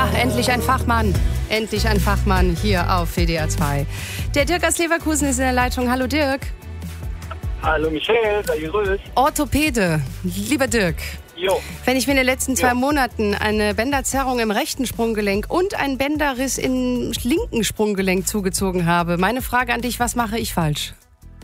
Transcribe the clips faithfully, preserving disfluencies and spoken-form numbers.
Ja, endlich ein Fachmann. Endlich ein Fachmann hier auf W D R zwei. Der Dirk aus Leverkusen ist in der Leitung. Hallo Dirk. Hallo Michelle, sei gegrüßt. Orthopäde. Lieber Dirk. Jo. Wenn ich mir in den letzten zwei Jo. Monaten eine Bänderzerrung im rechten Sprunggelenk und einen Bänderriss im linken Sprunggelenk zugezogen habe, meine Frage an dich, was mache ich falsch?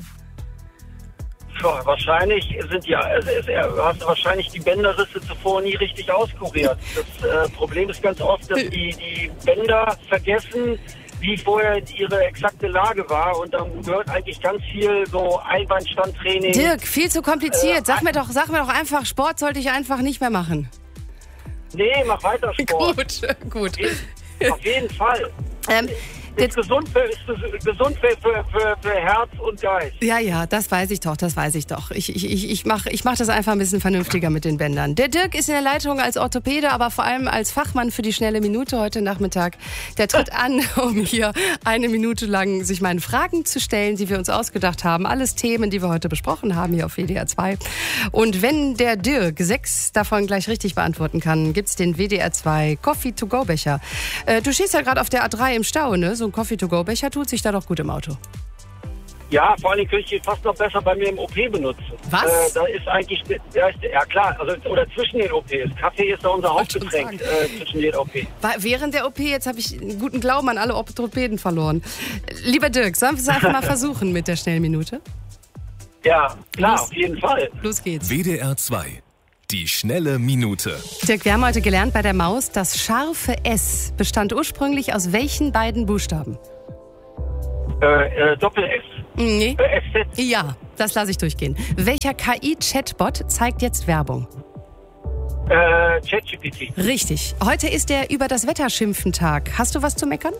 Ja, wahrscheinlich sind ja, also es- du hast wahrscheinlich die Bänderrisse zuvor nie richtig auskuriert. Das äh, Problem ist ganz oft, dass die, die Bänder vergessen, wie vorher ihre exakte Lage war, und dann gehört eigentlich ganz viel so Einbeinstandtraining. Dirk, viel zu kompliziert. Sag mir doch, sag mir doch einfach, Sport sollte ich einfach nicht mehr machen. Nee, mach weiter Sport. Gut, gut. Auf jeden Fall. Ähm, Ist gesund für, ist gesund für, für, für, für Herz und Geist. Ja, ja, das weiß ich doch, das weiß ich doch. Ich, ich, ich, ich mache ich mach das einfach ein bisschen vernünftiger mit den Bändern. Der Dirk ist in der Leitung als Orthopäde, aber vor allem als Fachmann für die schnelle Minute heute Nachmittag. Der tritt an, um hier eine Minute lang sich meinen Fragen zu stellen, die wir uns ausgedacht haben. Alles Themen, die wir heute besprochen haben hier auf W D R zwei. Und wenn der Dirk sechs davon gleich richtig beantworten kann, gibt's den W D R zwei Coffee-to-go-Becher. Äh, du stehst ja gerade auf der A drei im Stau, ne? So ein Coffee-to-go-Becher tut sich da doch gut im Auto. Ja, vor allem könnte ich ihn fast noch besser bei mir im O P benutzen. Was? Äh, da ist eigentlich, ja, ist, ja klar, also, oder zwischen den O Ps. Kaffee ist da unser Wollte schon Hauptgetränk äh, zwischen den O P. War während der O P, jetzt habe ich einen guten Glauben an alle Orthopäden verloren. Lieber Dirk, sollen wir es einfach mal versuchen mit der Schnellminute? Ja, klar, Los. auf jeden Fall. Los geht's. W D R zwei. Die schnelle Minute. Dirk, wir haben heute gelernt bei der Maus, das scharfe S bestand ursprünglich aus welchen beiden Buchstaben? Äh, äh, Doppel-S. Nee. Äh, S Z. Ja, das lasse ich durchgehen. Welcher K I-Chatbot zeigt jetzt Werbung? Äh, ChatGPT. Richtig. Heute ist der Über das Wetter schimpfen Tag. Hast du was zu meckern?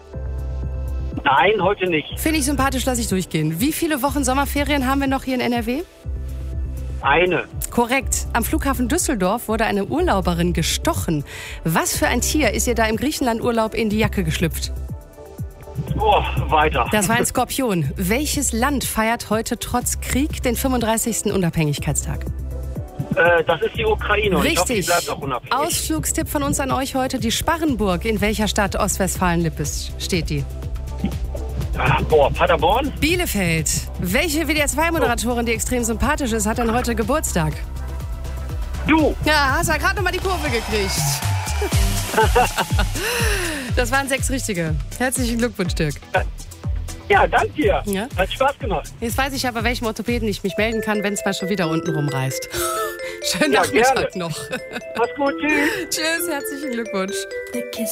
Nein, heute nicht. Finde ich sympathisch, lasse ich durchgehen. Wie viele Wochen Sommerferien haben wir noch hier in N R W? Eine. Korrekt. Am Flughafen Düsseldorf wurde eine Urlauberin gestochen. Was für ein Tier ist ihr da im Griechenland-Urlaub in die Jacke geschlüpft? Oh, weiter. Das war ein Skorpion. Welches Land feiert heute trotz Krieg den fünfunddreißigsten Unabhängigkeitstag? Äh, das ist die Ukraine. Und ich hoffe, die Richtig. bleibt auch unabhängig. Ausflugstipp von uns an euch heute. Die Sparrenburg. In welcher Stadt Ostwestfalen-Lippes steht die? Ah, boah, Paderborn? Bielefeld. Welche W D R zwei Moderatorin, die extrem sympathisch ist, hat denn heute Geburtstag? Du. Ja, hast ja gerade noch mal die Kurve gekriegt. Das waren sechs richtige. Herzlichen Glückwunsch, Dirk. Ja, danke dir. Ja? Hat Spaß gemacht. Jetzt weiß ich aber, welchem Orthopäden ich mich melden kann, wenn es mal schon wieder unten rumreißt. Schönen Ja, Nachmittag gerne. noch. Mach's gut, tschüss. Tschüss, herzlichen Glückwunsch.